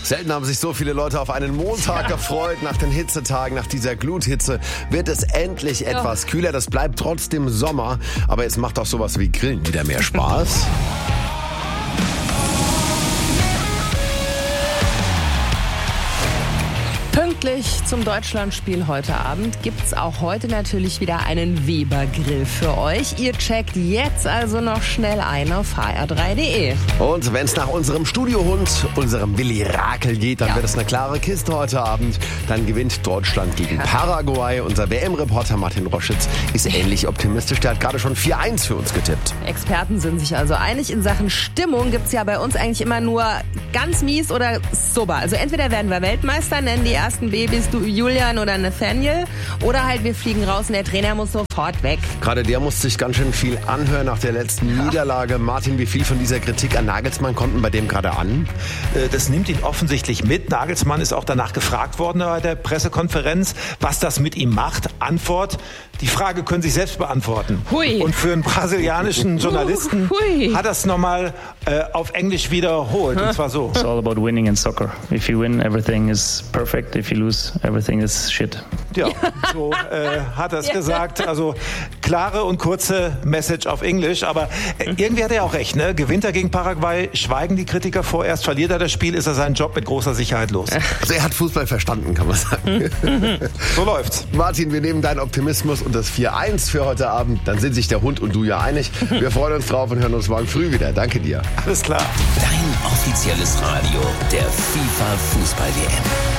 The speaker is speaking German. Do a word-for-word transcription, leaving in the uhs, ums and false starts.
Selten haben sich so viele Leute auf einen Montag ja. gefreut. Nach den Hitzetagen, nach dieser Gluthitze wird es endlich ja. etwas kühler. Das bleibt trotzdem Sommer. Aber jetzt macht auch sowas wie Grillen wieder mehr Spaß. Pünktlich zum Deutschlandspiel heute Abend gibt's auch heute natürlich wieder einen Weber-Grill für euch. Ihr checkt jetzt also noch schnell ein auf h r drei punkt d e. Und wenn es nach unserem Studiohund, unserem Willi Rakel geht, dann ja. wird es eine klare Kiste heute Abend. Dann gewinnt Deutschland gegen ja. Paraguay. Unser W M-Reporter Martin Roschitz ist ähnlich optimistisch. Der hat gerade schon vier eins für uns getippt. Experten sind sich also einig. In Sachen Stimmung gibt's ja bei uns eigentlich immer nur ganz mies oder super. Also entweder werden wir Weltmeister, nennen die ersten Babys du Julian oder Nathaniel, oder halt wir fliegen raus und der Trainer muss sofort weg. Gerade der muss sich ganz schön viel anhören nach der letzten ja. Niederlage. Martin, wie viel von dieser Kritik an Nagelsmann kommt bei dem gerade an? Das nimmt ihn offensichtlich mit. Nagelsmann ist auch danach gefragt worden bei der Pressekonferenz, was das mit ihm macht. Antwort: Die Frage können Sie selbst beantworten. Hui. Und für einen brasilianischen Journalisten Hui. hat er es nochmal äh, auf Englisch wiederholt. Und zwar so. It's all about winning in soccer. If you win, everything is perfect. If you lose, everything is shit. Ja, so äh, hat er es gesagt. Also klare und kurze Message auf Englisch. Aber äh, irgendwie hat er auch recht. Ne? Gewinnt er gegen Paraguay, schweigen die Kritiker vorerst. Verliert er das Spiel, ist er seinen Job mit großer Sicherheit los. Also er hat Fußball verstanden, kann man sagen. So läuft's. Martin, wir nehmen deinen Optimismus und das vier eins für heute Abend. Dann sind sich der Hund und du ja einig. Wir freuen uns drauf und hören uns morgen früh wieder. Danke dir. Alles klar. Dein offizielles Radio der FIFA Fußball-W M.